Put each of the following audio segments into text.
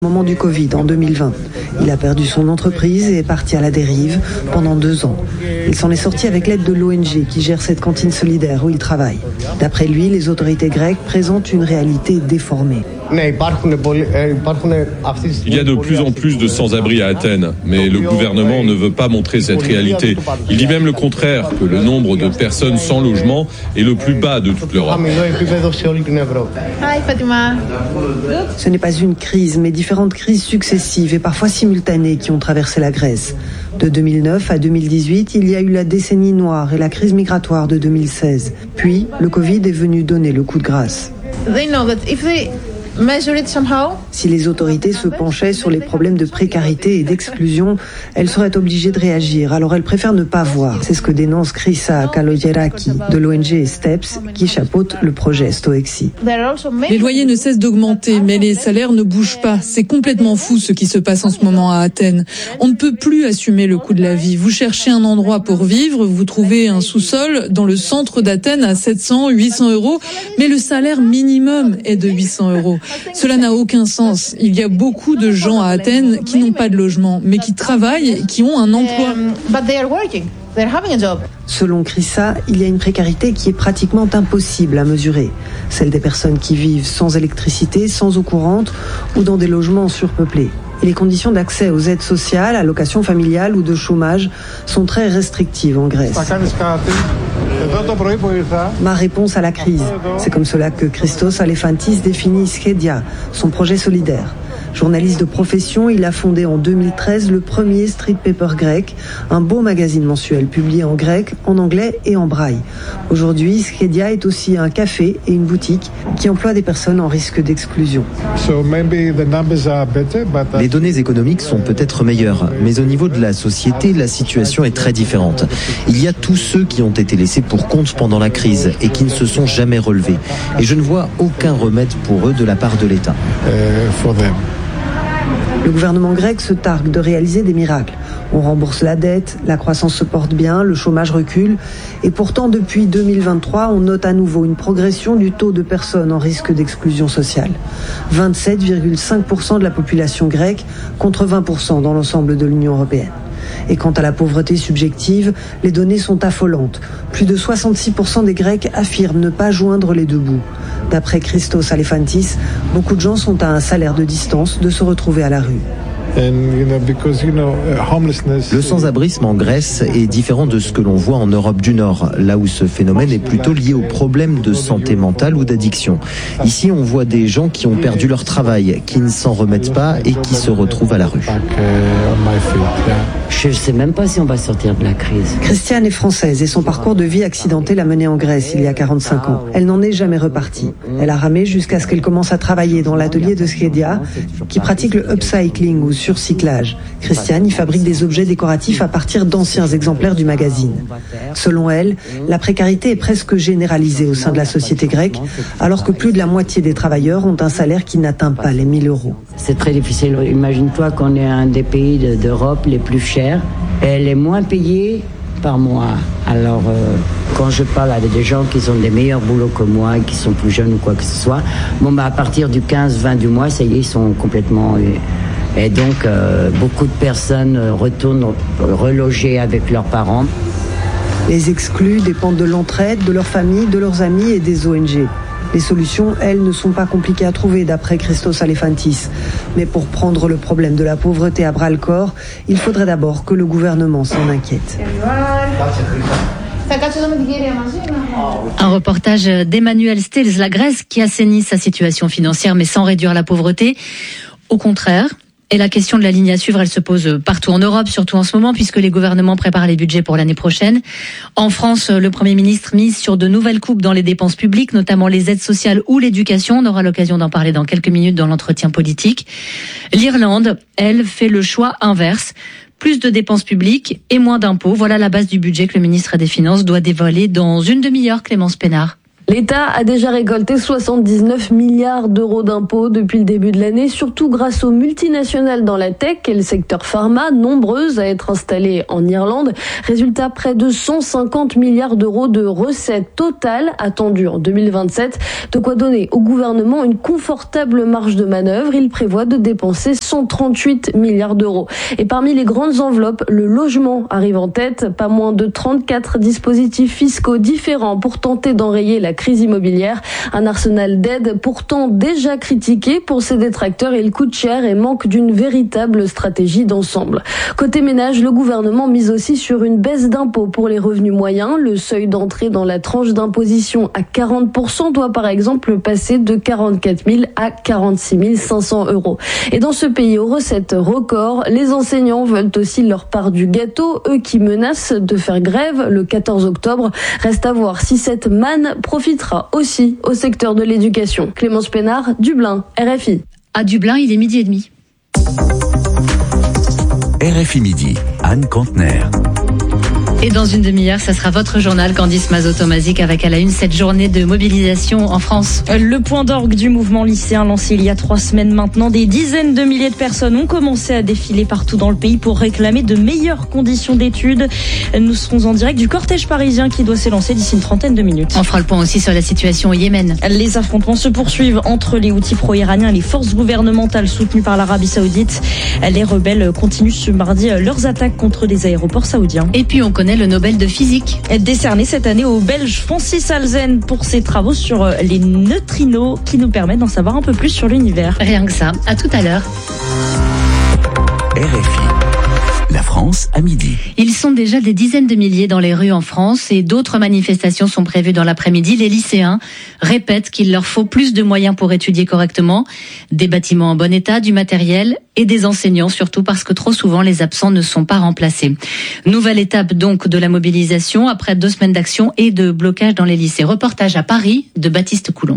Au moment du Covid, en 2020, il a perdu son entreprise et est parti à la dérive pendant 2 ans. Il s'en est sorti avec l'aide de l'ONG qui gère cette cantine solidaire où il travaille. D'après lui, les autorités grecques présentent une réalité déformée. Il y a de plus en plus de sans-abri à Athènes, mais le gouvernement ne veut pas montrer cette réalité. Il dit même le contraire, que le nombre de personnes sans logement est le plus bas de toute l'Europe. Ce n'est pas une crise, mais différentes crises successives et parfois simultanées qui ont traversé la Grèce. De 2009 à 2018, il y a eu la décennie noire et la crise migratoire de 2016. Puis, le Covid est venu donner le coup de grâce. Si les autorités se penchaient sur les problèmes de précarité et d'exclusion, elles seraient obligées de réagir. Alors elles préfèrent ne pas voir. C'est ce que dénonce Chrissa Kalogeraki de l'ONG STEPS qui chapeaute le projet Stoexi. Les loyers ne cessent d'augmenter, mais les salaires ne bougent pas. C'est complètement fou ce qui se passe en ce moment à Athènes. On ne peut plus assumer le coût de la vie. Vous cherchez un endroit pour vivre, vous trouvez un sous-sol dans le centre d'Athènes à 700, 800 euros, mais le salaire minimum est de 800 euros. Cela n'a aucun sens. Il y a beaucoup de gens à Athènes qui n'ont pas de logement, mais qui travaillent et qui ont un emploi. Selon Chrissa, il y a une précarité qui est pratiquement impossible à mesurer. Celle des personnes qui vivent sans électricité, sans eau courante ou dans des logements surpeuplés. Et les conditions d'accès aux aides sociales, allocations familiales ou de chômage sont très restrictives en Grèce. Ma réponse à la crise, c'est comme cela que Christos Alephantis définit Schedia, son projet solidaire. Journaliste de profession, il a fondé en 2013 le premier street paper grec, un beau magazine mensuel publié en grec, en anglais et en braille. Aujourd'hui, Schedia est aussi un café et une boutique qui emploie des personnes en risque d'exclusion. Les données économiques sont peut-être meilleures, mais au niveau de la société, la situation est très différente. Il y a tous ceux qui ont été laissés pour compte pendant la crise et qui ne se sont jamais relevés. Et je ne vois aucun remède pour eux de la part de l'État. Le gouvernement grec se targue de réaliser des miracles. On rembourse la dette, la croissance se porte bien, le chômage recule. Et pourtant, depuis 2023, on note à nouveau une progression du taux de personnes en risque d'exclusion sociale. 27,5% de la population grecque contre 20% dans l'ensemble de l'Union européenne. Et quant à la pauvreté subjective, les données sont affolantes. Plus de 66% des Grecs affirment ne pas joindre les deux bouts. D'après Christos Alephantis, beaucoup de gens sont à un salaire de distance de se retrouver à la rue. Le sans-abrisme en Grèce est différent de ce que l'on voit en Europe du Nord, là où ce phénomène est plutôt lié aux problèmes de santé mentale ou d'addiction. Ici, on voit des gens qui ont perdu leur travail, qui ne s'en remettent pas et qui se retrouvent à la rue. Je ne sais même pas si on va sortir de la crise. Christiane est française et son parcours de vie accidenté l'a menée en Grèce il y a 45 ans. Elle n'en est jamais repartie. Elle a ramé jusqu'à ce qu'elle commence à travailler dans l'atelier de Schedia, qui pratique le upcycling ou surcyclage. Christiane y fabrique des objets décoratifs à partir d'anciens exemplaires du magazine. Selon elle, la précarité est presque généralisée au sein de la société grecque, alors que plus de la moitié des travailleurs ont un salaire qui n'atteint pas les 1 000 euros. C'est très difficile. Imagine-toi qu'on est un des pays d'Europe les plus chers. Elle est moins payée par mois. Alors, quand je parle avec des gens qui ont des meilleurs boulots que moi, qui sont plus jeunes ou quoi que ce soit, à partir du 15-20 du mois, ça y est, ils sont complètement... Et donc, beaucoup de personnes retournent reloger avec leurs parents. Les exclus dépendent de l'entraide, de leur famille, de leurs amis et des ONG. Les solutions, elles, ne sont pas compliquées à trouver, d'après Christos Alephantis. Mais pour prendre le problème de la pauvreté à bras-le-corps, il faudrait d'abord que le gouvernement s'en inquiète. Un reportage d'Emmanuel Stills, la Grèce qui assainit sa situation financière mais sans réduire la pauvreté. Au contraire. Et la question de la ligne à suivre, elle se pose partout en Europe, surtout en ce moment, puisque les gouvernements préparent les budgets pour l'année prochaine. En France, le Premier ministre mise sur de nouvelles coupes dans les dépenses publiques, notamment les aides sociales ou l'éducation. On aura l'occasion d'en parler dans quelques minutes dans l'entretien politique. L'Irlande, elle, fait le choix inverse. Plus de dépenses publiques et moins d'impôts. Voilà la base du budget que le ministre des Finances doit dévoiler dans une demi-heure, Clémence Pénard. L'État a déjà récolté 79 milliards d'euros d'impôts depuis le début de l'année, surtout grâce aux multinationales dans la tech et le secteur pharma, nombreuses à être installées en Irlande. Résultat, près de 150 milliards d'euros de recettes totales attendues en 2027. De quoi donner au gouvernement une confortable marge de manœuvre. Il prévoit de dépenser 138 milliards d'euros. Et parmi les grandes enveloppes, le logement arrive en tête. Pas moins de 34 dispositifs fiscaux différents pour tenter d'enrayer la crise immobilière. Un arsenal d'aides pourtant déjà critiqué pour ses détracteurs. Il coûte cher et manque d'une véritable stratégie d'ensemble. Côté ménage, le gouvernement mise aussi sur une baisse d'impôts pour les revenus moyens. Le seuil d'entrée dans la tranche d'imposition à 40% doit par exemple passer de 44 000 à 46 500 euros. Et dans ce pays aux recettes records, les enseignants veulent aussi leur part du gâteau, eux qui menacent de faire grève le 14 octobre. Reste à voir si cette manne profitera aussi au secteur de l'éducation. Clémence Pénard, Dublin, RFI. À Dublin, il est 12h30. RFI Midi, Anne Contener. Et dans une demi-heure, ça sera votre journal, Candice Mazot-Tomazic, avec à la une cette journée de mobilisation en France. Le point d'orgue du mouvement lycéen lancé il y a 3 semaines maintenant. Des dizaines de milliers de personnes ont commencé à défiler partout dans le pays pour réclamer de meilleures conditions d'études. Nous serons en direct du cortège parisien qui doit s'élancer d'ici une trentaine de minutes. On fera le point aussi sur la situation au Yémen. Les affrontements se poursuivent entre les Houthis pro-iraniens et les forces gouvernementales soutenues par l'Arabie Saoudite. Les rebelles continuent ce mardi leurs attaques contre des aéroports saoudiens. Et puis on connaît le Nobel de physique. Décerné cette année au Belge Francis Halzen pour ses travaux sur les neutrinos qui nous permettent d'en savoir un peu plus sur l'univers. Rien que ça. À tout à l'heure. RFI. La France à midi. Ils sont déjà des dizaines de milliers dans les rues en France et d'autres manifestations sont prévues dans l'après-midi. Les lycéens répètent qu'il leur faut plus de moyens pour étudier correctement, des bâtiments en bon état, du matériel et des enseignants, surtout parce que trop souvent les absents ne sont pas remplacés. Nouvelle étape donc de la mobilisation après 2 semaines d'action et de blocage dans les lycées. Reportage à Paris de Baptiste Coulon.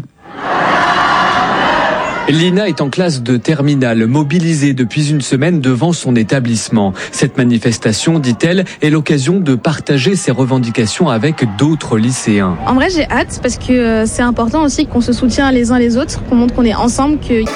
Lina est en classe de terminale, mobilisée depuis une semaine devant son établissement. Cette manifestation, dit-elle, est l'occasion de partager ses revendications avec d'autres lycéens. En vrai, j'ai hâte parce que c'est important aussi qu'on se soutient les uns les autres, qu'on montre qu'on est ensemble, que...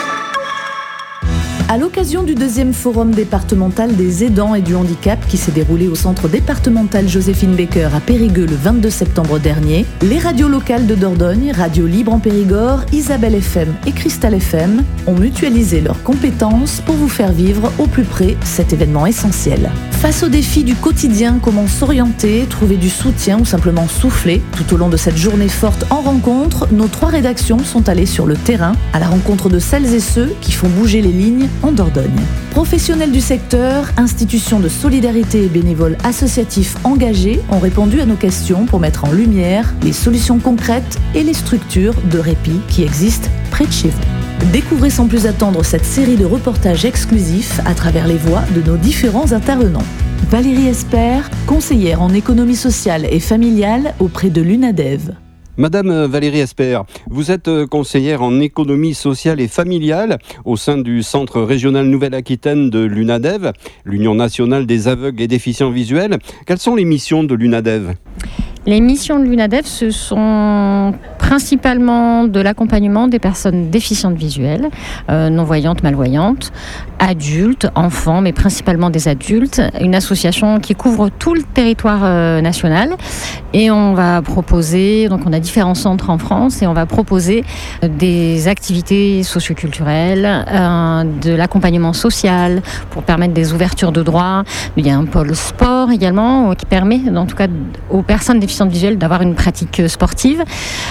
À l'occasion du 2e forum départemental des aidants et du handicap qui s'est déroulé au centre départemental Joséphine Baker à Périgueux le 22 septembre dernier, les radios locales de Dordogne, Radio Libre en Périgord, Isabelle FM et Cristal FM ont mutualisé leurs compétences pour vous faire vivre au plus près cet événement essentiel. Face aux défis du quotidien, comment s'orienter, trouver du soutien ou simplement souffler, tout au long de cette journée forte en rencontre, nos 3 rédactions sont allées sur le terrain à la rencontre de celles et ceux qui font bouger les lignes en Dordogne. Professionnels du secteur, institutions de solidarité et bénévoles associatifs engagés ont répondu à nos questions pour mettre en lumière les solutions concrètes et les structures de répit qui existent près de chez vous. Découvrez sans plus attendre cette série de reportages exclusifs à travers les voix de nos différents intervenants. Valérie Esper, conseillère en économie sociale et familiale auprès de l'UNADEV. Madame Valérie Esper, vous êtes conseillère en économie sociale et familiale au sein du Centre régional Nouvelle-Aquitaine de l'UNADEV, l'Union nationale des aveugles et déficients visuels. Quelles sont les missions de l'UNADEV ? Les missions de l'UNADEV, ce sont principalement de l'accompagnement des personnes déficientes visuelles, non-voyantes, malvoyantes, adultes, enfants, mais principalement des adultes. Une association qui couvre tout le territoire national. Et on va proposer, donc on a différents centres en France, et on va proposer des activités socioculturelles, de l'accompagnement social pour permettre des ouvertures de droits. Il y a un pôle sport également qui permet, en tout cas aux personnes déficientes visuelles, d'avoir une pratique sportive.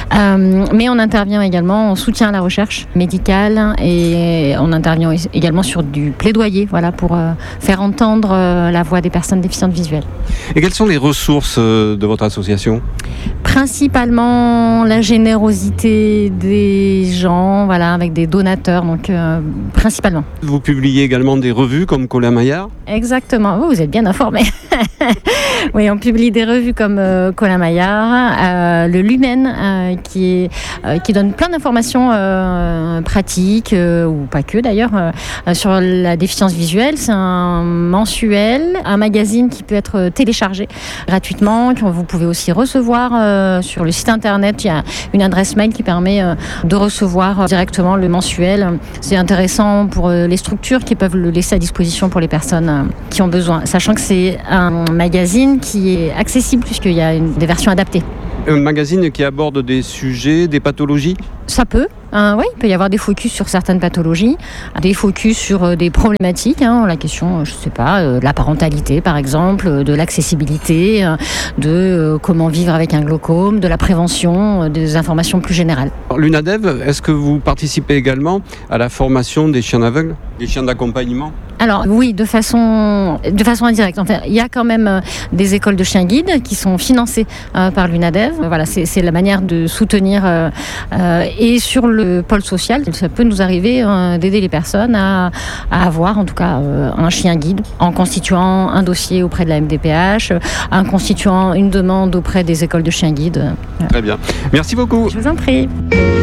Mais on intervient également en soutien à la recherche médicale et on intervient également sur du plaidoyer, voilà, pour faire entendre la voix des personnes déficientes visuelles. Et quelles sont les ressources de votre association ? Principalement la générosité des gens, voilà, avec des donateurs, donc principalement. Vous publiez également des revues comme Colin Maillard ? Exactement, vous êtes bien informés. Oui, on publie des revues comme Colin Maillard, le Lumen, qui donne plein d'informations pratiques, ou pas que d'ailleurs, sur la déficience visuelle. C'est un mensuel, un magazine qui peut être téléchargé gratuitement, que vous pouvez aussi recevoir sur le site internet. Il y a une adresse mail qui permet de recevoir directement le mensuel. C'est intéressant pour les structures qui peuvent le laisser à disposition pour les personnes qui ont besoin, sachant que c'est un magazine qui est accessible puisqu'il y a des versions adaptées. Un magazine qui aborde des sujets, des pathologies ? Ça peut. Oui, il peut y avoir des focus sur certaines pathologies, des focus sur des problématiques, la question, je sais pas, de la parentalité par exemple, de l'accessibilité, de comment vivre avec un glaucome, de la prévention, des informations plus générales. L'UNADEV, est-ce que vous participez également à la formation des chiens aveugles, des chiens d'accompagnement ? Alors oui, de façon indirecte. Enfin, il y a quand même des écoles de chiens guides qui sont financées par l'UNADEV. Voilà, c'est la manière de soutenir. Et sur le pôle social, ça peut nous arriver d'aider les personnes à avoir en tout cas un chien guide en constituant un dossier auprès de la MDPH, en constituant une demande auprès des écoles de chiens guides. Très bien. Merci beaucoup. Je vous en prie.